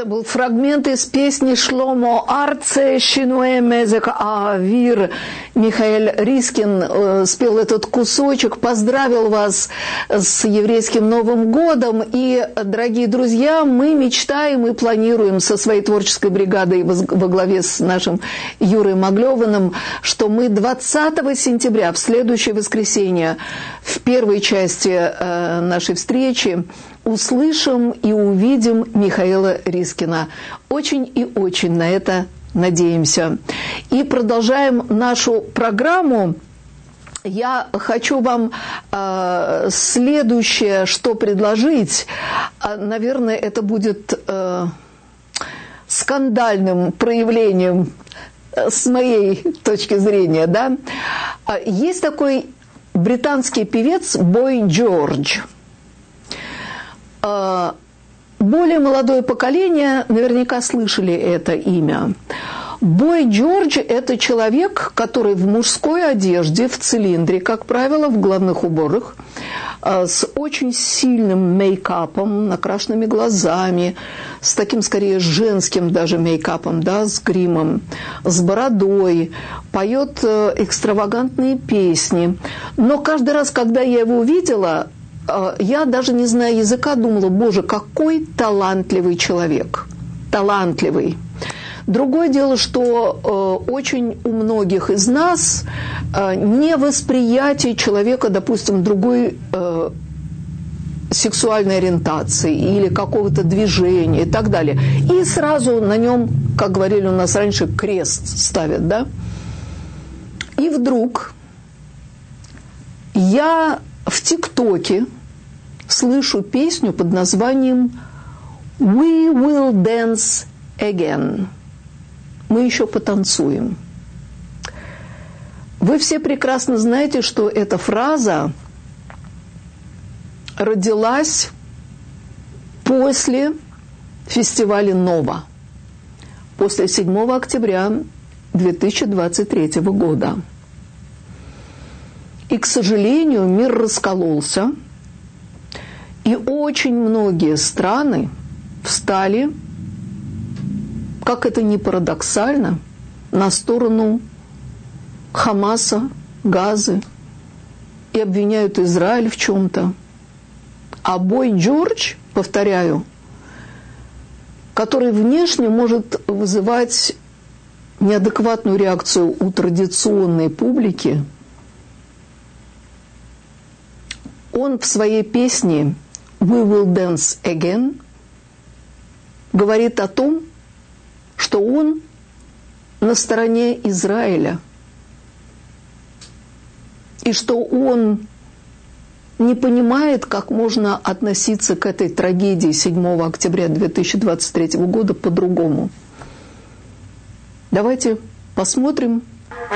Это был фрагмент из песни Шломо Арце «Шинуэ мезек аавир». Михаил Рискин спел этот кусочек, поздравил вас с еврейским Новым годом. И, дорогие друзья, мы мечтаем и планируем со своей творческой бригадой во главе с нашим Юрой Маглёваным, что мы 20 сентября, в следующее воскресенье, в первой части нашей встречи, услышим и увидим Михаила Рискина. Очень и очень на это надеемся. И продолжаем нашу программу. Я хочу вам следующее, что предложить. Наверное, это будет скандальным проявлением с моей точки зрения. Да? Есть такой британский певец Бой Джордж. Более молодое поколение наверняка слышали это имя. Бой Джордж – это человек, который в мужской одежде, в цилиндре, как правило, в головных уборах, с очень сильным мейкапом, накрашенными глазами, с таким, скорее, женским даже мейкапом, да, с гримом, с бородой, поет экстравагантные песни. Но каждый раз, когда я его увидела, я даже не зная языка, думала, боже, какой талантливый человек. Талантливый. Другое дело, что очень у многих из нас невосприятие человека, допустим, другой сексуальной ориентации или какого-то движения и так далее. И сразу на нем, как говорили у нас раньше, крест ставят, да? И вдруг я в ТикТоке слышу песню под названием «We will dance again». Мы еще потанцуем. Вы все прекрасно знаете, что эта фраза родилась после фестиваля «Нова», после 7 октября 2023 года. И, к сожалению, мир раскололся, и очень многие страны встали, как это ни парадоксально, на сторону Хамаса, Газы и обвиняют Израиль в чем-то. А Бой Джордж, повторяю, который внешне может вызывать неадекватную реакцию у традиционной публики, он в своей песне «We will dance again» говорит о том, что он на стороне Израиля, и что он не понимает, как можно относиться к этой трагедии 7 октября 2023 года по-другому. Давайте посмотрим